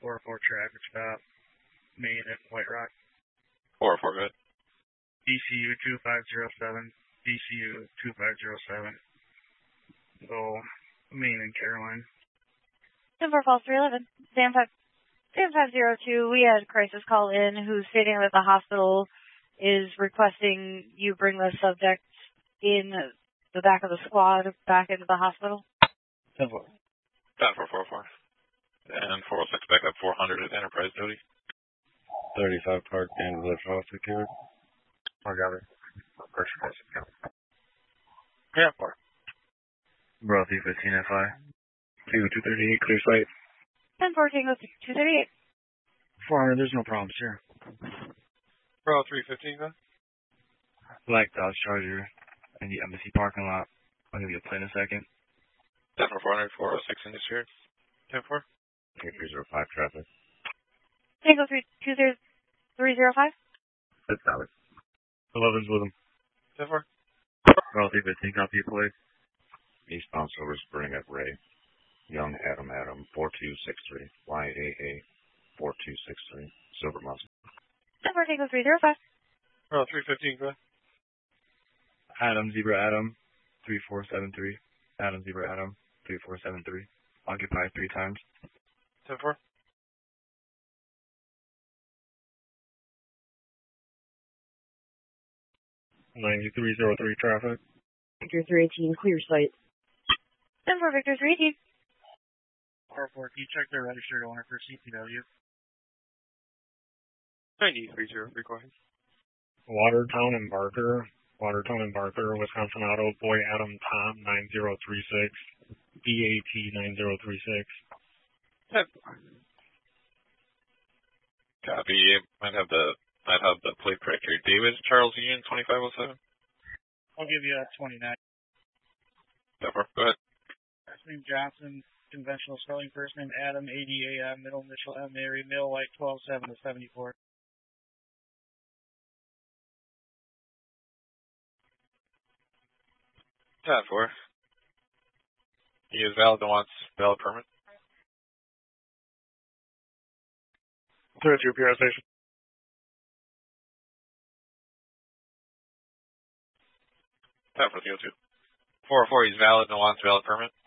404 traffic stop, Main at White Rock. 404, good. DCU 2507, DCU 2507. So, Main and Caroline. 10-4 Falls 311. Sam 502, we had a crisis call in who's stating that the hospital is requesting you bring the subject in the back of the squad back into the hospital. 10-4. 10-444. And 406 back up 400 at Enterprise duty. 35 Park and Village Hall secured. I got it. Pressure test account. Yeah, 4. Bro, 315 FI. 238, clear sight. 10-4 Tango 238. 400, there's no problems here. Bro, 315, then? Black Dodge Charger in the embassy parking lot. I'll give you a play in a second. 10-400, 406 in the sphere. 10-4. 305 traffic. Tango 305. That's valid. 11's with him. 10-4. Bro, 315, copy your play. Eastbound Silver Spring at Ray. Young Adam 4263. YAA 4263. Silver Muscle. 10-4 Tango 305. Bro, 315, go ahead. Adam, Zebra Adam, 3473. Adam, Zebra Adam, 3473. Occupy 3 times. 10-4. 9303 traffic. Victor 318, clear sight. 10-4 Victor 318. 404, can you check their registered owner for CPW? 9303, go ahead. Watertown and Barker, Wisconsin Auto, Boy Adam Tom 9036, BAT 9036. 10. Copy. Might have the plate correct here. David Charles Union 2507. I'll give you a 29. 10-4, go ahead. Last name Johnson, conventional spelling, first name Adam, ADA, middle initial M, Mary, Mill, White, 127 to 74. 10-4. He is valid and wants valid permit. 32 PR station. 10-4 CO2. 404, he's valid and wants valid permit.